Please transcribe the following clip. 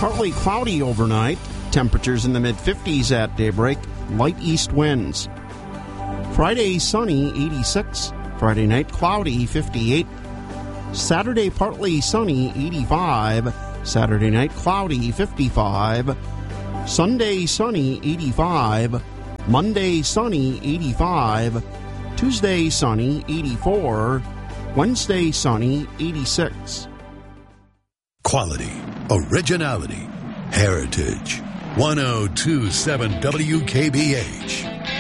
Partly cloudy overnight. Temperatures in the mid-50s at daybreak. Light east winds. Friday, sunny, 86. Friday night, cloudy, 58. Saturday, partly sunny, 85. Saturday night, cloudy, 55. Sunday, sunny, 85. Monday, sunny, 85. Tuesday, sunny, 84. Wednesday, sunny, 86. Quality, originality, heritage. 102.7 WKBH.